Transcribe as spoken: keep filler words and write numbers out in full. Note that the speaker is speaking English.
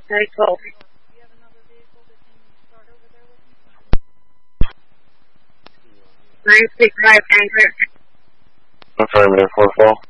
nine twelve. nine six five Anchor. Affirmative, four four.